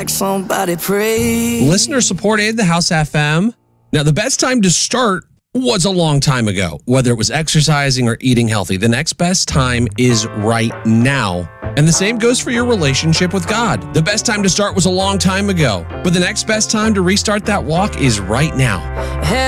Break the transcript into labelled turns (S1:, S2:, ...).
S1: somebody pray.
S2: Listener supported the House FM. Now, the best time to start was a long time ago, whether it was exercising or eating healthy. The next best time is right now. And the same goes for your relationship with God. The best time to start was a long time ago, but the next best time to restart that walk is right now.